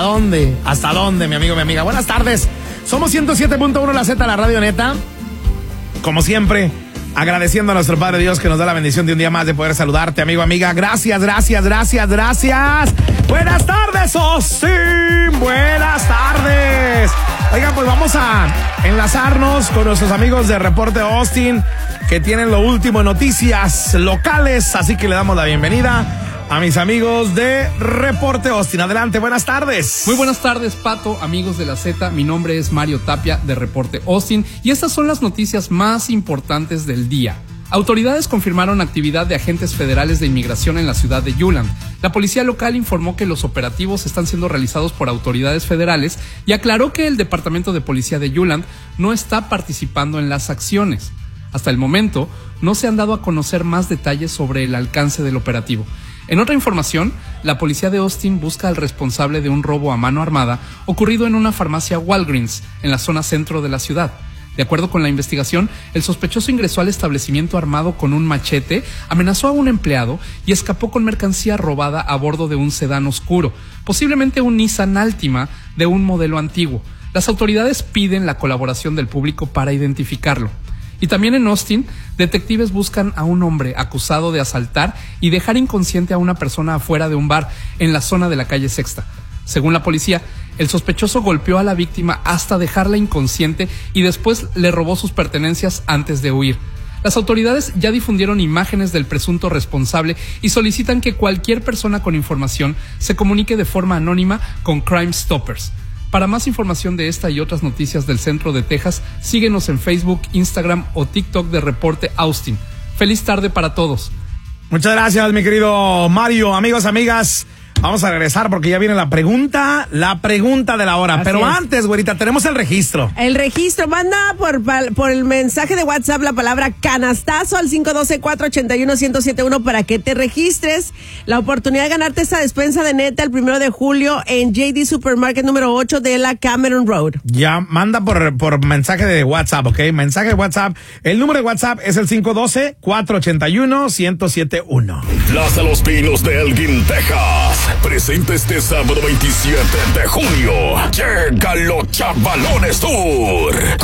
dónde? ¿Hasta dónde, mi amigo, mi amiga? Buenas tardes. Somos 107.1 La Z, la radio neta. Como siempre, agradeciendo a nuestro Padre Dios que nos da la bendición de un día más de poder saludarte, amigo, amiga. Gracias. Buenas tardes, Austin. Buenas tardes. Oigan, pues vamos a enlazarnos con nuestros amigos de Reporte Austin, que tienen lo último en noticias locales. Así que le damos la bienvenida a mis amigos de Reporte Austin. Adelante, buenas tardes. Muy buenas tardes, Pato, amigos de la Z. Mi nombre es Mario Tapia de Reporte Austin y estas son las noticias más importantes del día. Autoridades confirmaron actividad de agentes federales de inmigración en la ciudad de Yuland. La policía local informó que los operativos están siendo realizados por autoridades federales y aclaró que el Departamento de Policía de Yuland no está participando en las acciones. Hasta el momento, no se han dado a conocer más detalles sobre el alcance del operativo. En otra información, la policía de Austin busca al responsable de un robo a mano armada ocurrido en una farmacia Walgreens en la zona centro de la ciudad. De acuerdo con la investigación, el sospechoso ingresó al establecimiento armado con un machete, amenazó a un empleado y escapó con mercancía robada a bordo de un sedán oscuro, posiblemente un Nissan Altima de un modelo antiguo. Las autoridades piden la colaboración del público para identificarlo. Y también en Austin, detectives buscan a un hombre acusado de asaltar y dejar inconsciente a una persona afuera de un bar en la zona de la calle Sexta. Según la policía, el sospechoso golpeó a la víctima hasta dejarla inconsciente y después le robó sus pertenencias antes de huir. Las autoridades ya difundieron imágenes del presunto responsable y solicitan que cualquier persona con información se comunique de forma anónima con Crime Stoppers. Para más información de esta y otras noticias del centro de Texas, síguenos en Facebook, Instagram o TikTok de Reporte Austin. Feliz tarde para todos. Muchas gracias, mi querido Mario. Amigos, amigas, vamos a regresar porque ya viene la pregunta de la hora. Pero antes, güerita, tenemos el registro. El registro, manda por el mensaje de WhatsApp la palabra canastazo al 512-481-1071 para que te registres. La oportunidad de ganarte esta despensa de neta el 1 de julio en JD Supermarket número 8 de la Cameron Road. Ya, manda por mensaje de WhatsApp, ¿ok? Mensaje de WhatsApp. El número de WhatsApp es el 512-481-1071. Plaza Los Pinos de Elgin, Texas. Presenta este sábado 27 de junio. Llega los Chavalones Tour.